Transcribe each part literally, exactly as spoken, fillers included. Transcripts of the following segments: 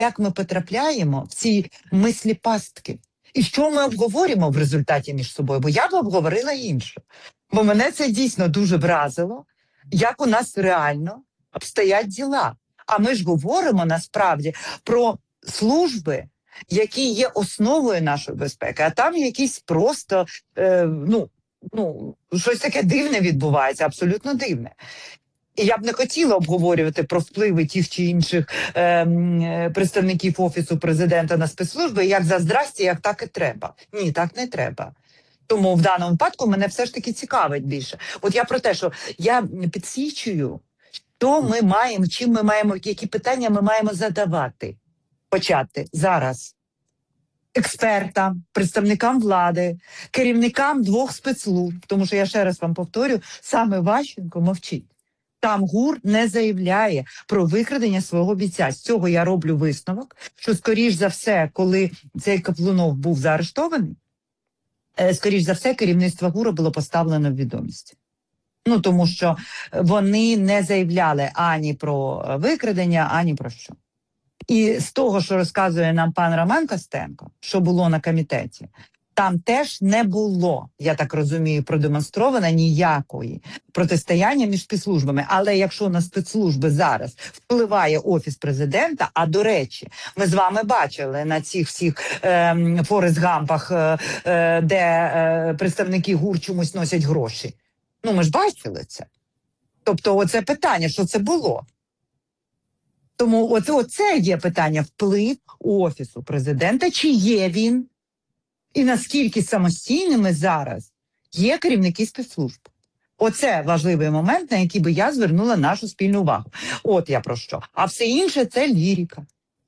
як ми потрапляємо в ці мислі пастки. І що ми обговорюємо в результаті між собою? Бо я б обговорила інше. Бо мене це дійсно дуже вразило, як у нас реально обстоять діла. А ми ж говоримо насправді про служби, які є основою нашої безпеки, а там якісь просто, е, ну, ну, щось таке дивне відбувається, абсолютно дивне. І я б не хотіла обговорювати про впливи тих чи інших е, представників Офісу Президента на спецслужби, як за здрасті, як так і треба. Ні, так не треба. Тому в даному випадку мене все ж таки цікавить більше. От я про те, що я підсвічую, що ми маємо, чим ми маємо, які питання ми маємо задавати. Почати зараз. Експертам, представникам влади, керівникам двох спецслужб, тому що я ще раз вам повторю, саме Ващенко мовчить. Там ГУР не заявляє про викрадення свого бійця. З цього я роблю висновок, що, скоріш за все, коли цей Каплунов був заарештований, скоріш за все, керівництво ГУРу було поставлено в відомість. Ну, тому що вони не заявляли ані про викрадення, ані про що. І з того, що розказує нам пан Роман Костенко, що було на комітеті, там теж не було, я так розумію, продемонстровано ніякої протистояння між спецслужбами. Але якщо на спецслужби зараз впливає Офіс Президента, а до речі, ми з вами бачили на цих всіх е, Форест-Гампах, е, е, де е, представники ГУР чомусь носять гроші. Ну, ми ж бачили це. Тобто оце питання, що це було. Тому оце, оце є питання вплив Офісу Президента, чи є він, і наскільки самостійними зараз є керівники спецслужб. Оце важливий момент, на який би я звернула нашу спільну увагу. От я про що. А все інше – це лірика.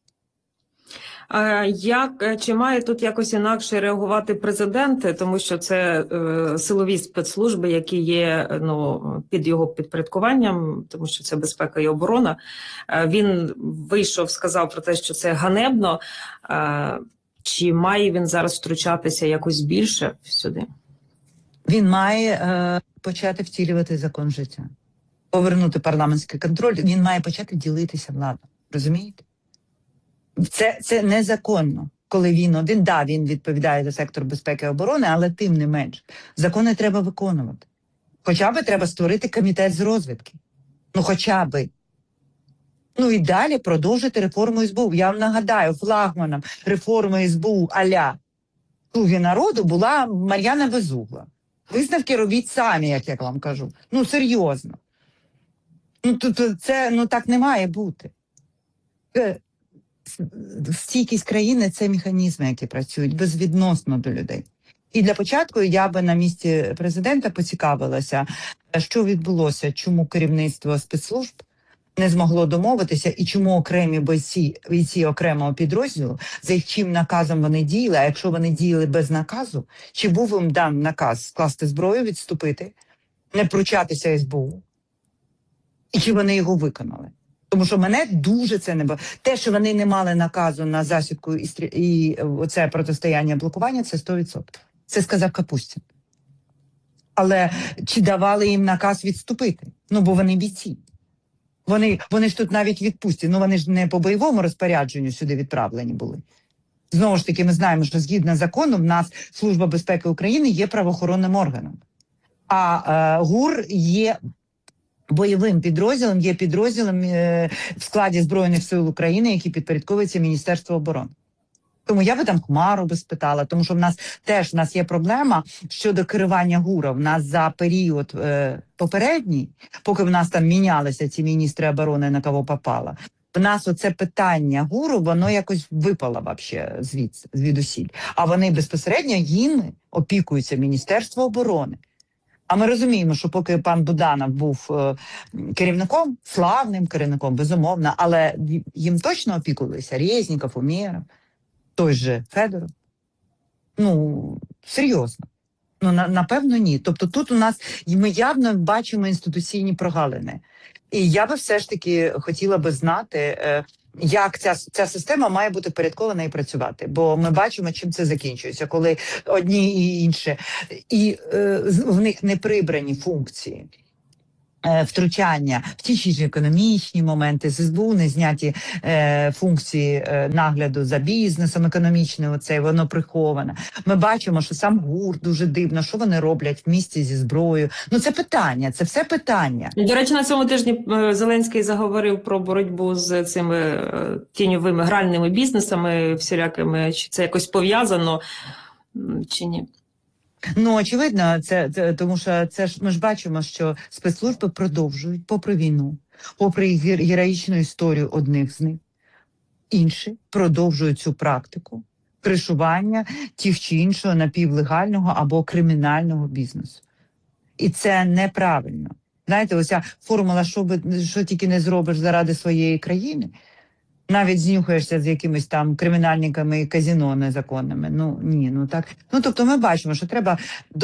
Як, чи має тут якось інакше реагувати президент, тому що це е, силові спецслужби, які є ну, під його підпорядкуванням, тому що це безпека і оборона. Е, він вийшов, сказав про те, що це ганебно. Е, чи має він зараз втручатися якось більше сюди? Він має е, почати втілювати закон життя, повернути парламентський контроль. Він має почати ділитися владою. Розумієте? Це, це незаконно, коли він один, да, він відповідає за сектор безпеки і оборони, але тим не менш, закони треба виконувати. Хоча б треба створити комітет з розвідки. Ну, хоча б. Ну і далі продовжити реформу СБУ. Я вам нагадаю, флагманом реформи СБУ а-ля «Слуги народу» була Мар'яна Безугла. Висновки робіть самі, як я вам кажу. Ну, серйозно. Ну, тут це, ну, так не має бути. Стійкість країни – це механізми, які працюють безвідносно до людей. І для початку я би на місці президента поцікавилася, що відбулося, чому керівництво спецслужб не змогло домовитися і чому окремі бойці, бійці окремого підрозділу, за чим наказом вони діяли, а якщо вони діяли без наказу, чи був їм дан наказ скласти зброю, відступити, не втручатися СБУ, і чи вони його виконали. Тому що мене дуже це не було. Те, що вони не мали наказу на засідку і, стрі... і оце протистояння блокування, це сто відсотків. Це сказав Капустін. Але чи давали їм наказ відступити? Ну, бо вони бійці. Вони, вони ж тут навіть відпустять. Ну, вони ж не по бойовому розпорядженню сюди відправлені були. Знову ж таки, ми знаємо, що згідно закону в нас Служба безпеки України є правоохоронним органом. А е, ГУР є бойовим підрозділом, є підрозділом е, в складі Збройних сил України, який підпорядковується Міністерству оборони. Тому я би там Хмару би спитала, тому що в нас теж в нас є проблема щодо керування ГУРа. В нас за період е, попередній, поки в нас там мінялися ці міністри оборони, на кого попало, в нас оце питання ГУРу, воно якось випало вообще звідси, звідусіль. А вони безпосередньо їм опікуються Міністерство оборони. А ми розуміємо, що поки пан Буданов був е, керівником, славним керівником, безумовно, але їм точно опікувалися Резніков, Умєров, той же Федоров. Ну, серйозно. Ну, на, напевно, ні. Тобто тут у нас, ми явно бачимо інституційні прогалини. І я би все ж таки хотіла би знати, е, як ця, ця система має бути впорядкована і працювати. Бо ми бачимо, чим це закінчується, коли одні і інші, і е, в них не прибрані функції втручання в ті чи інші економічні моменти, з ес бе у не зняті е, функції е, нагляду за бізнесом економічним, оце, воно приховане. Ми бачимо, що сам ГУР дуже дивно, що вони роблять в місті зі зброєю. Ну це питання, це все питання. До речі, на цьому тижні Зеленський заговорив про боротьбу з цими тіньовими гральними бізнесами всілякими. Чи це якось пов'язано, чи ні? Ну, очевидно, це, це тому що це ж ми ж бачимо, що спецслужби продовжують, попри війну, попри гер, героїчну історію одних з них, інші продовжують цю практику кришування тих чи іншого напівлегального або кримінального бізнесу. І це неправильно. Знаєте, ось ця формула, що, би, що тільки не зробиш заради своєї країни, навіть знюхаєшся з якимись там кримінальниками і казино незаконними. Ну, ні, ну так. Ну, тобто ми бачимо, що треба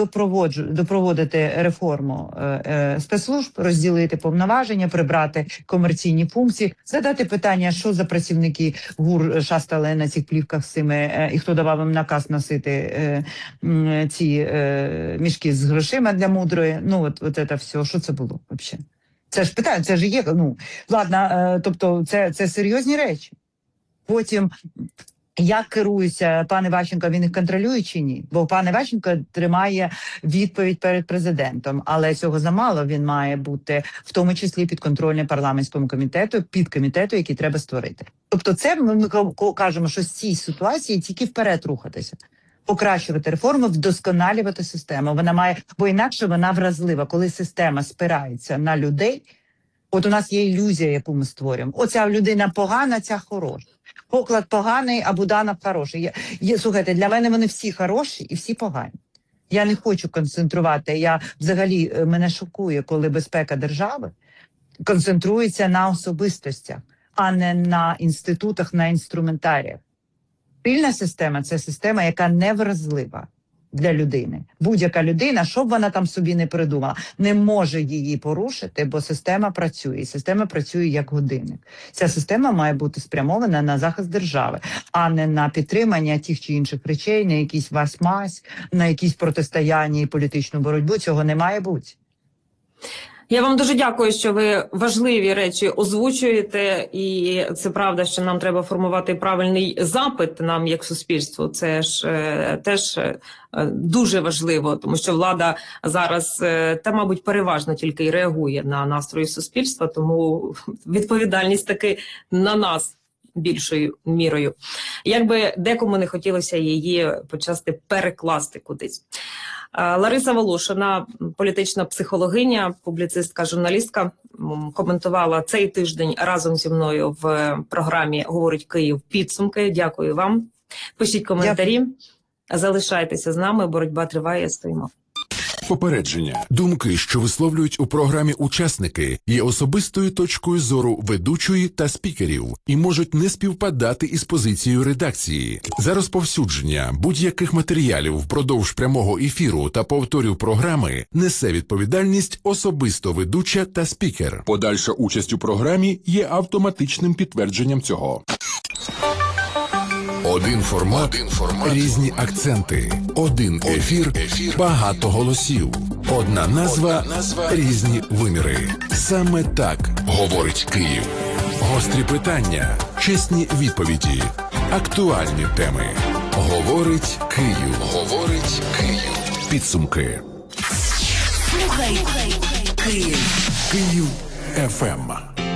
допроводити реформу е, е, спецслужб, розділити повноваження, прибрати комерційні функції, задати питання, що за працівники ГУР шастали на цих плівках з цими, е, і хто давав їм наказ носити е, е, ці е, мішки з грошима для мудрої. Ну, от, от це все, що це було взагалі? Це ж питання, це ж є, ну, ладно, е, тобто це, це серйозні речі. Потім, як керується пан Іващенко, він їх контролює чи ні? Бо пан Іващенко тримає відповідь перед президентом, але цього замало, він має бути в тому числі підконтрольним парламентському комітету, підкомітету, який треба створити. Тобто це ми, ми кажемо, що з цієї ситуації тільки вперед рухатися. Покращувати реформи, вдосконалювати систему. Вона має, бо інакше вона вразлива. Коли система спирається на людей, от у нас є ілюзія, яку ми створюємо. Оця людина погана, ця хороша. Поклад поганий, а Буданов хороший. Є, є, слухайте, для мене вони всі хороші і всі погані. Я не хочу концентрувати. Я взагалі, мене шокує, коли безпека держави концентрується на особистостях, а не на інститутах, на інструментаріях. Сильна система – це система, яка невразлива для людини. Будь-яка людина, що б вона там собі не придумала, не може її порушити, бо система працює. І система працює як годинник. Ця система має бути спрямована на захист держави, а не на підтримання тих чи інших речей, на якісь вась-мась, на якісь протистояння і політичну боротьбу. Цього не має бути. Я вам дуже дякую, що ви важливі речі озвучуєте, і це правда, що нам треба формувати правильний запит нам як суспільству. Це ж е, теж е, дуже важливо, тому що влада зараз, е, та, мабуть, переважно тільки й реагує на настрої суспільства, тому відповідальність таки на нас більшою мірою. Якби декому не хотілося її почасти перекласти кудись. Лариса Волошина, політична психологиня, публіцистка, журналістка, коментувала цей тиждень разом зі мною в програмі «Говорить Київ. Підсумки». Дякую вам. Пишіть коментарі, Дякую. Залишайтеся з нами, боротьба триває, стоїмо. Попередження. Думки, що висловлюють у програмі учасники, є особистою точкою зору ведучої та спікерів і можуть не співпадати із позицією редакції. За розповсюдження будь-яких матеріалів впродовж прямого ефіру та повторів програми несе відповідальність особисто ведуча та спікер. Подальша участь у програмі є автоматичним підтвердженням цього. Один формат, Один формат, різні акценти, один ефір, ефір, багато голосів, одна назва, одна назва, різні виміри. Саме так говорить Київ. Гострі питання, чесні відповіді, актуальні теми. Говорить Київ. Говорить Київ. Підсумки. Слухай Київ. Київ еф ем.